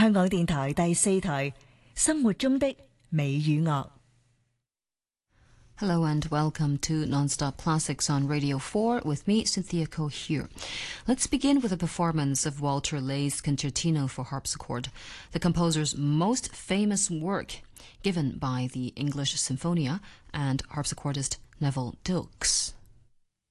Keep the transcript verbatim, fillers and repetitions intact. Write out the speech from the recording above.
香港電台第四台生活中的美與樂。 Hello and welcome to Non-Stop Classics on Radio four with me, Cynthia Ko here. Let's begin with a performance of Walter Lay's Concertino for harpsichord, the composer's most famous work, given by the English Sinfonia and harpsichordist Neville Dilkes.